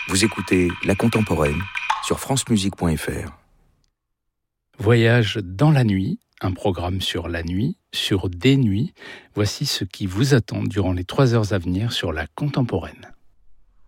Vous écoutez La Contemporaine sur francemusique.fr. Voyage dans la nuit, un programme sur la nuit, sur des nuits. Voici ce qui vous attend durant les 3 heures à venir sur La Contemporaine.